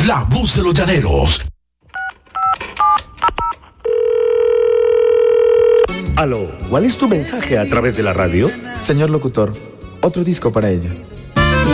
la voz de los llaneros. Aló, ¿cuál es tu mensaje a través de la radio? Señor locutor, otro disco para ella.